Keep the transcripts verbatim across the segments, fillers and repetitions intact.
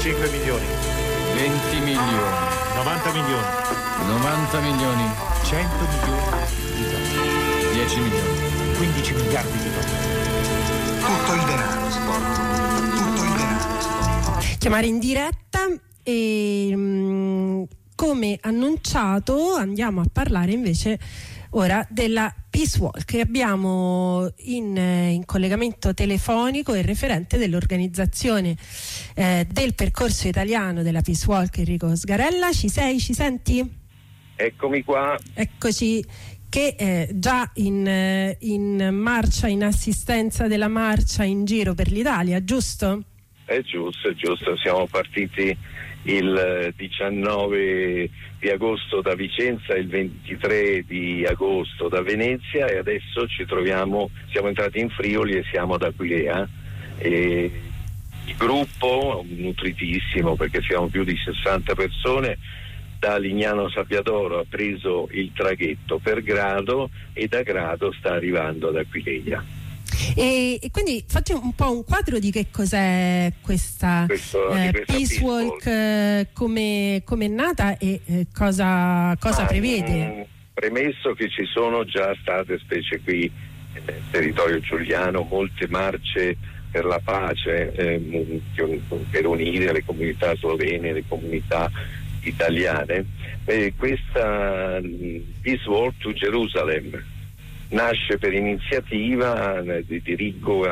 cinque milioni. venti milioni. novanta milioni. novanta milioni. cento milioni di dollari. dieci milioni. quindici miliardi di dollari. Tutto il denaro sporco. Tutto il denaro sporco. Chiamare in diretta e mh, come annunciato andiamo a parlare invece ora della Peace Walk. Abbiamo in, in collegamento telefonico il referente dell'organizzazione eh, del percorso italiano della Peace Walk, Enrico Sgarella. Ci sei? Ci senti? Eccomi qua. Eccoci, che è già in, in marcia, in assistenza della marcia in giro per l'Italia, giusto? È giusto, è giusto. Siamo partiti il diciannove di agosto da Vicenza, il ventitré di agosto da Venezia e adesso ci troviamo, siamo entrati in Friuli e siamo ad Aquileia. E il gruppo, nutritissimo perché siamo più di sessanta persone, da Lignano Sabbiadoro ha preso il traghetto per Grado e da Grado sta arrivando ad Aquileia. E, e quindi fatti un po' un quadro di che cos'è questa, Questo, eh, questa Peace Walk, eh, come è nata e eh, cosa, cosa Ma, prevede? mh, premesso che ci sono già state, specie qui nel territorio giuliano, molte marce per la pace eh, per unire le comunità slovene, le comunità italiane, eh, questa mh, Peace Walk to Jerusalem nasce per iniziativa di, di Ricco,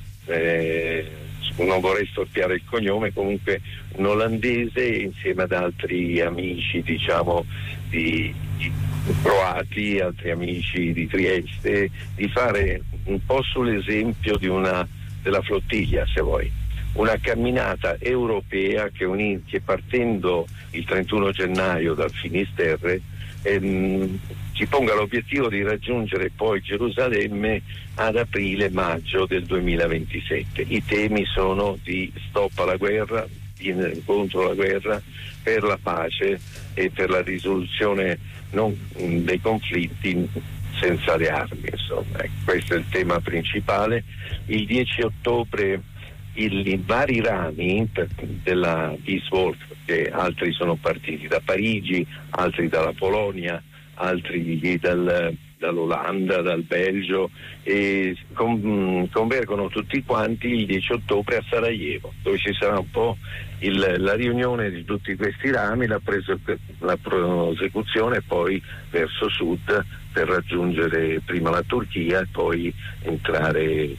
eh, non vorrei storpiare il cognome, comunque un olandese insieme ad altri amici, diciamo, di, di croati, altri amici di Trieste, di fare un po' sull'esempio di una della flottiglia, se vuoi, una camminata europea che, uni, che partendo il trentuno gennaio dal Finisterre ehm, ci ponga l'obiettivo di raggiungere poi Gerusalemme ad aprile-maggio del duemilaventisette. I temi sono di stop alla guerra, contro la guerra, per la pace e per la risoluzione non, dei conflitti senza le armi, insomma. Questo è il tema principale. Il dieci ottobre il, i vari rami per, della Peace Walk, che altri sono partiti da Parigi, altri dalla Polonia, altri dal, dall'Olanda, dal Belgio, e con, convergono tutti quanti il dieci ottobre a Sarajevo, dove ci sarà un po' il, la riunione di tutti questi rami, la, preso, la prosecuzione poi verso sud per raggiungere prima la Turchia e poi entrare eh,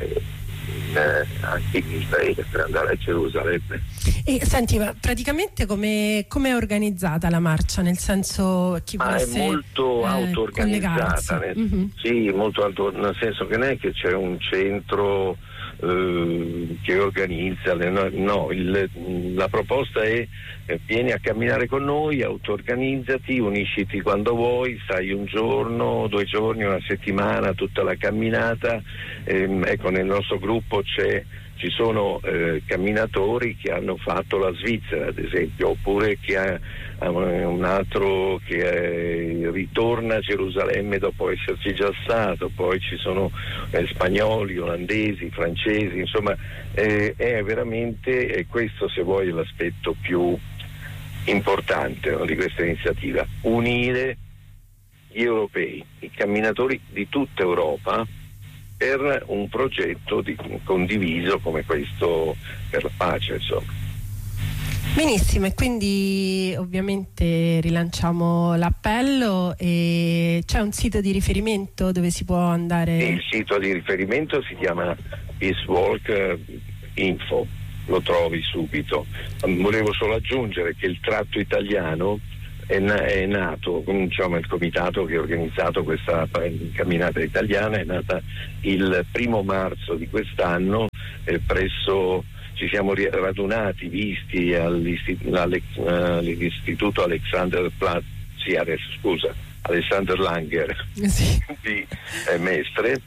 Eh, anche in Israele per andare a Gerusalemme. E senti, ma praticamente come è organizzata la marcia? Nel senso, chi ma volesse, è molto eh, auto-organizzata, nel, mm-hmm. sì, molto auto, nel senso che non è che c'è un centro eh, che organizza, no, no il, la proposta è eh, vieni a camminare con noi, auto-organizzati, unisciti quando vuoi, stai un giorno, due giorni, una settimana, tutta la camminata. Ehm, ecco, nel nostro gruppo c'è ci sono eh, camminatori che hanno fatto la Svizzera, ad esempio, oppure che ha, ha un altro che è, ritorna a Gerusalemme dopo esserci già stato, poi ci sono eh, spagnoli, olandesi, francesi, insomma eh, è veramente è questo, se vuoi, l'aspetto più importante, no, di questa iniziativa: unire gli europei, i camminatori di tutta Europa, per un progetto di, condiviso come questo per la pace, insomma. Benissimo, e quindi ovviamente rilanciamo l'appello. E c'è un sito di riferimento dove si può andare? Il sito di riferimento si chiama Peace Walk Info, lo trovi subito. Volevo solo aggiungere che il tratto italiano è, na- è nato, diciamo, il comitato che ha organizzato questa camminata italiana è nata il primo marzo di quest'anno eh, presso ci siamo radunati, visti all'Istituto, all'Istituto Alexander Platz, sì, adesso, scusa, Alexander Langer sì. di eh, Mestre,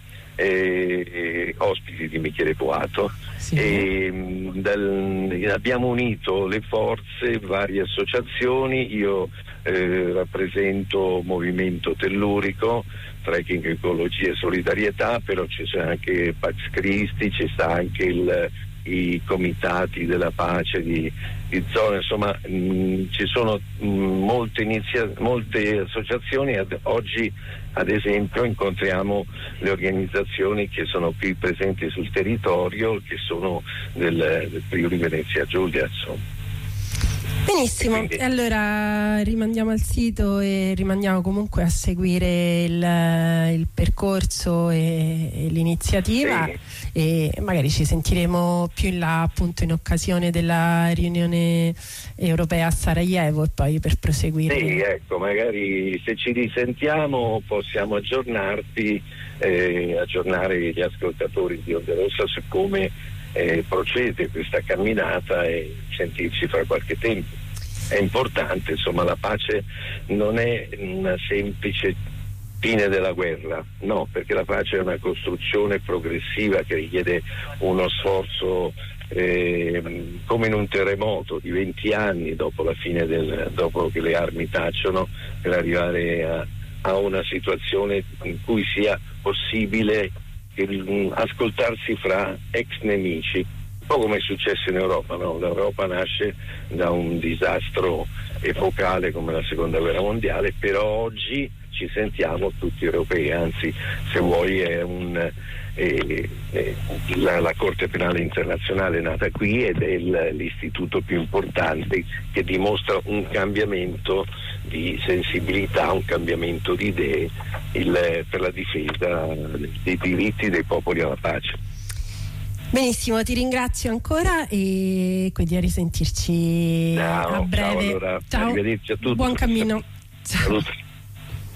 eh, ospiti di Michele Boato, sì. e dal, abbiamo unito le forze, varie associazioni. Io eh, rappresento Movimento Tellurico, Trekking Ecologia e Solidarietà, però ci sono anche Pax Christi, ci sta anche il i comitati della pace di, di zona, insomma mh, ci sono mh, molte, inizia- molte associazioni. Ad, oggi ad esempio incontriamo le organizzazioni che sono qui presenti sul territorio, che sono del, del Friuli Venezia Giulia, insomma. Benissimo, Quindi... allora rimandiamo al sito e rimandiamo comunque a seguire il, il percorso e, e l'iniziativa, sì. E magari ci sentiremo più in là, appunto, in occasione della riunione europea a Sarajevo, e poi per proseguire. Sì, ecco, magari se ci risentiamo possiamo aggiornarti, eh, aggiornare gli ascoltatori di Onda Rossa su come eh, procede questa camminata e sentirci fra qualche tempo. È importante, insomma, la pace non è una semplice fine della guerra, no, perché la pace è una costruzione progressiva che richiede uno sforzo eh, come in un terremoto di venti anni dopo la fine del, dopo che le armi tacciono, per arrivare a, a una situazione in cui sia possibile il, ascoltarsi fra ex nemici, un po' come è successo in Europa, no? L'Europa nasce da un disastro epocale come la seconda guerra mondiale, però oggi ci sentiamo tutti europei, anzi, se vuoi, è un, eh, eh, la, la Corte Penale Internazionale è nata qui ed è il, l'istituto più importante, che dimostra un cambiamento di sensibilità, un cambiamento di idee il, per la difesa dei diritti dei popoli alla pace. Benissimo, ti ringrazio ancora e quindi a risentirci ciao, a breve. Ciao, allora, ciao. Arrivederci a tutti. Buon cammino. Ciao. Salute.